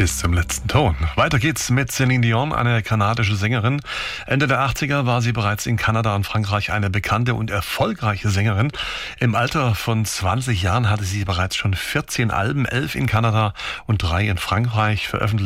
Bis zum letzten Ton. Weiter geht's mit Céline Dion, eine kanadische Sängerin. Ende der 80er war sie bereits in Kanada und Frankreich eine bekannte und erfolgreiche Sängerin. Im Alter von 20 Jahren hatte sie bereits schon 14 Alben, 11 in Kanada und 3 in Frankreich veröffentlicht.